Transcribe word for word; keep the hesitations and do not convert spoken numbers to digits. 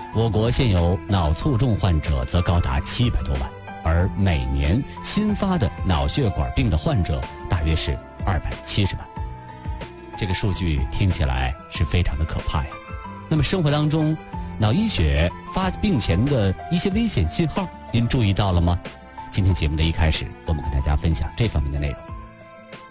我国现有脑卒中患者则高达七百多万，而每年新发的脑血管病的患者大约是二百七十万。这个数据听起来是非常的可怕呀。那么生活当中，脑溢血发病前的一些危险信号，您注意到了吗？今天节目的一开始，我们跟大家分享这方面的内容。